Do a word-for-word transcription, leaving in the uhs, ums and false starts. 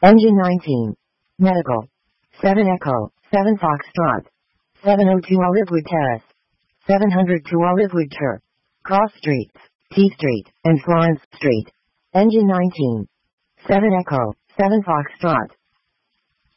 Engine nineteen. Medical. seven Echo, seven Foxtrot. seven oh two Olivewood Terrace. seven hundred two Olivewood Ter. Cross Streets, T Street, and Florence Street. Engine nineteen. seven Echo, seven Foxtrot.